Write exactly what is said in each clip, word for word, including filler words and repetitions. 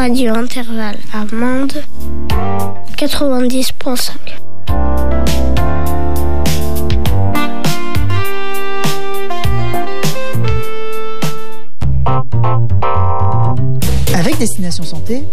Radio Intervalle à Mende, quatre-vingt-dix virgule cinq. Avec Destination Santé,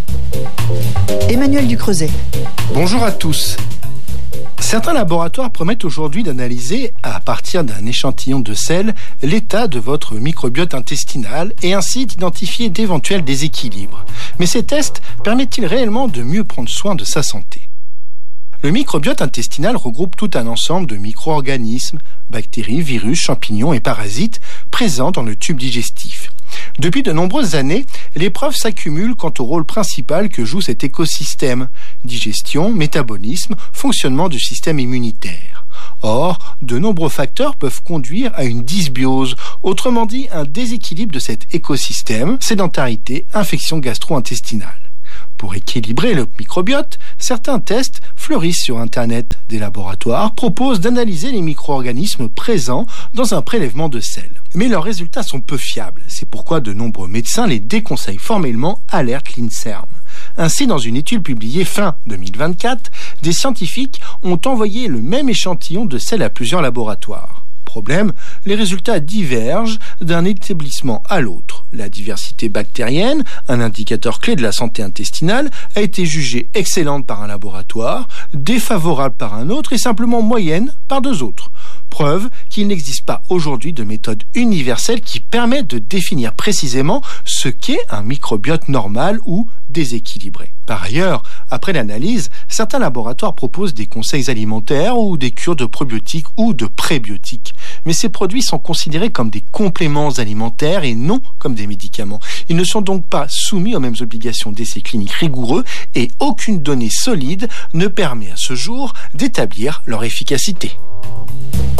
Emmanuel Ducreuset. Bonjour à tous. Certains laboratoires promettent aujourd'hui d'analyser, à partir d'un échantillon de sel, l'état de votre microbiote intestinal et ainsi d'identifier d'éventuels déséquilibres. Mais ces tests permettent-ils réellement de mieux prendre soin de sa santé ? Le microbiote intestinal regroupe tout un ensemble de micro-organismes, bactéries, virus, champignons et parasites présents dans le tube digestif. Depuis de nombreuses années, les preuves s'accumulent quant au rôle principal que joue cet écosystème: digestion, métabolisme, fonctionnement du système immunitaire. Or, de nombreux facteurs peuvent conduire à une dysbiose, autrement dit un déséquilibre de cet écosystème: sédentarité, infection gastro-intestinale. Pour équilibrer le microbiote, certains tests fleurissent sur Internet. Des laboratoires proposent d'analyser les micro-organismes présents dans un prélèvement de sel. Mais leurs résultats sont peu fiables. C'est pourquoi de nombreux médecins les déconseillent formellement, alerte l'INSERM. Ainsi, dans une étude publiée fin deux mille vingt-quatre, des scientifiques ont envoyé le même échantillon de sel à plusieurs laboratoires. Problème, les résultats divergent d'un établissement à l'autre. La diversité bactérienne, un indicateur clé de la santé intestinale, a été jugée excellente par un laboratoire, défavorable par un autre et simplement moyenne par deux autres. Preuve qu'il n'existe pas aujourd'hui de méthode universelle qui permette de définir précisément ce qu'est un microbiote normal ou déséquilibré. Par ailleurs, après l'analyse, certains laboratoires proposent des conseils alimentaires ou des cures de probiotiques ou de prébiotiques. Mais ces produits sont considérés comme des compléments alimentaires et non comme des médicaments. Ils ne sont donc pas soumis aux mêmes obligations d'essais cliniques rigoureux et aucune donnée solide ne permet à ce jour d'établir leur efficacité.